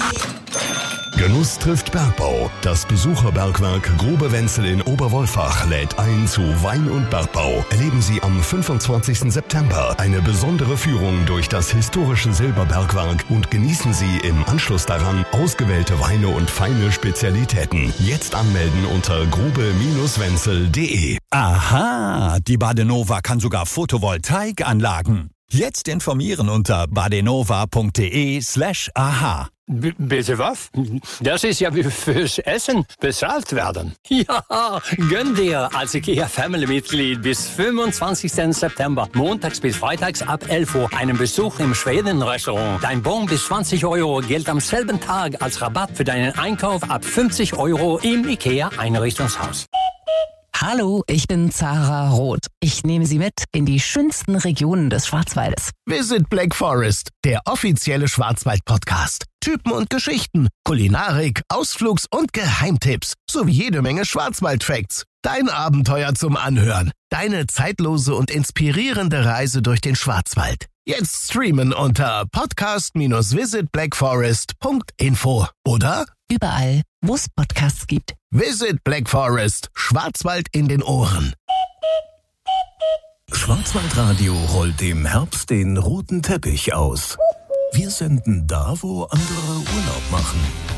Genuss trifft Bergbau. Das Besucherbergwerk Grube Wenzel in Oberwolfach lädt ein zu Wein und Bergbau. Erleben Sie am 25. September eine besondere Führung durch das historische Silberbergwerk und genießen Sie im Anschluss daran ausgewählte Weine und feine Spezialitäten. Jetzt anmelden unter grube-wenzel.de. Aha, die Badenova kann sogar Photovoltaikanlagen. Jetzt informieren unter badenova.de/aha. Bitte was? Das ist ja wie fürs Essen bezahlt werden. Ja, gönn dir als IKEA-Family-Mitglied bis 25. September, montags bis freitags ab 11 Uhr, einen Besuch im Schweden-Restaurant. Dein Bon bis 20 Euro gilt am selben Tag als Rabatt für deinen Einkauf ab 50 Euro im IKEA-Einrichtungshaus. Hallo, ich bin Zara Roth. Ich nehme Sie mit in die schönsten Regionen des Schwarzwaldes. Visit Black Forest, der offizielle Schwarzwald-Podcast. Typen und Geschichten, Kulinarik, Ausflugs- und Geheimtipps sowie jede Menge Schwarzwald-Facts. Dein Abenteuer zum Anhören. Deine zeitlose und inspirierende Reise durch den Schwarzwald. Jetzt streamen unter podcast-visitblackforest.info oder Überall, wo es Podcasts gibt. Visit Black Forest, Schwarzwald in den Ohren. Schwarzwaldradio rollt im Herbst den roten Teppich aus. Wir senden da, wo andere Urlaub machen.